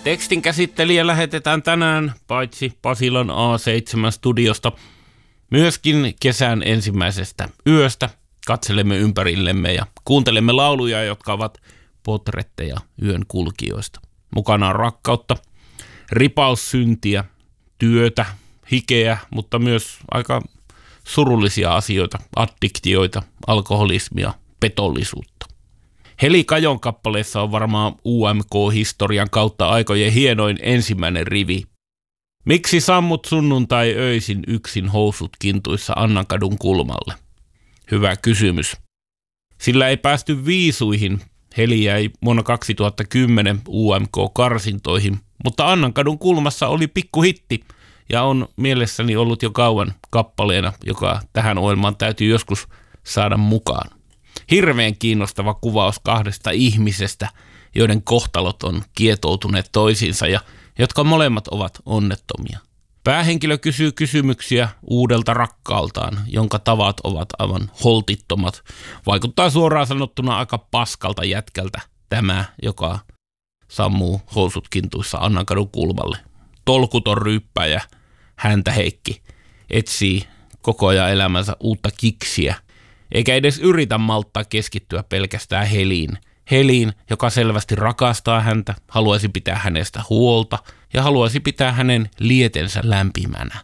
Tekstin käsittelijä lähetetään tänään paitsi Pasilan A7-studiosta, myöskin kesän ensimmäisestä yöstä. Katselemme ympärillemme ja kuuntelemme lauluja, jotka ovat potretteja yön kulkijoista. Mukana on rakkautta, ripaussyntiä, työtä, hikeä, mutta myös aika surullisia asioita, addiktioita, alkoholismia, petollisuutta. Heli Kajon kappaleessa on varmaan UMK-historian kautta aikojen hienoin ensimmäinen rivi. Miksi sammut sunnuntai-öisin yksin housut kintuissa Annankadun kulmalle? Hyvä kysymys. Sillä ei päästy viisuihin. Heli jäi vuonna 2010 UMK-karsintoihin, mutta Annankadun kulmassa oli pikkuhitti ja on mielessäni ollut jo kauan kappaleena, joka tähän ohjelmaan täytyy joskus saada mukaan. Hirveän kiinnostava kuvaus kahdesta ihmisestä, joiden kohtalot on kietoutuneet toisiinsa ja jotka molemmat ovat onnettomia. Päähenkilö kysyy kysymyksiä uudelta rakkaaltaan, jonka tavat ovat aivan holtittomat. Vaikuttaa suoraan sanottuna aika paskalta jätkältä tämä, joka sammuu housut kintuissa Annankadun kulmalle. Tolkuton ryyppäjä, häntä Heikki, etsii koko ajan elämänsä uutta kiksiä, eikä edes yritä malttaa keskittyä pelkästään Heliin. Heliin, joka selvästi rakastaa häntä, haluaisi pitää hänestä huolta ja haluaisi pitää hänen lietensä lämpimänä.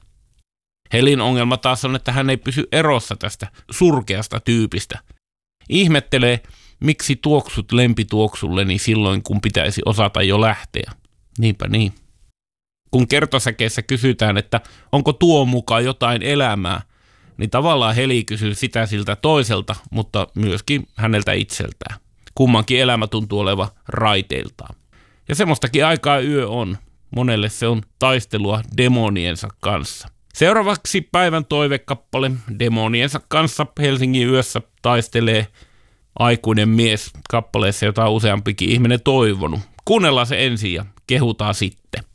Helin ongelma taas on, että hän ei pysy erossa tästä surkeasta tyypistä. Ihmettelee, miksi tuoksut lempituoksulleni silloin, kun pitäisi osata jo lähteä. Niinpä niin. Kun kertosäkeessä kysytään, että onko tuo mukaan jotain elämää, niin tavallaan Heli kysyy sitä siltä toiselta, mutta myöskin häneltä itseltään. Kummankin elämä tuntuu oleva raiteiltaan. Ja semmoistakin aikaa yö on. Monelle se on taistelua demoniensa kanssa. Seuraavaksi päivän toivekappale. Demoniensa kanssa Helsingin yössä taistelee aikuinen mies kappaleessa, jota on useampikin ihminen toivonut. Kuunnellaan se ensin ja kehutaan sitten.